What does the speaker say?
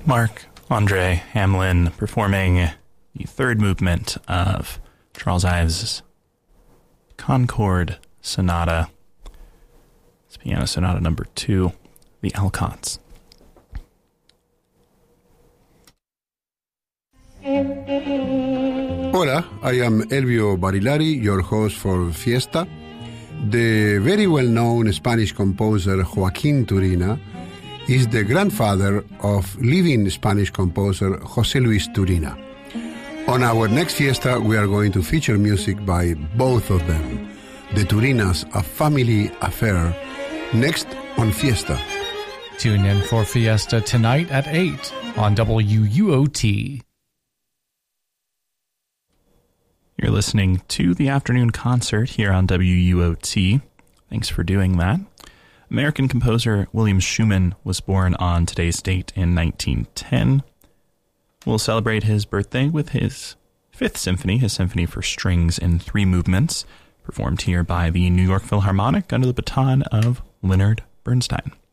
Marc-André Hamelin performing the third movement of Charles Ives' Concord Sonata. It's Piano Sonata number 2, the Alcotts. Hola, I am Elvio Barilari, your host for Fiesta. The very well-known Spanish composer Joaquín Turina is the grandfather of living Spanish composer José Luis Turina. On our next Fiesta, we are going to feature music by both of them. The Turinas, A Family Affair, next on Fiesta. Tune in for Fiesta tonight at 8 on WUOT. You're listening to the afternoon concert here on WUOT. Thanks for doing that. American composer William Schumann was born on today's date in 1910. We'll celebrate his birthday with his Fifth Symphony, his symphony for strings in 3 movements, performed here by the New York Philharmonic under the baton of Leonard Bernstein.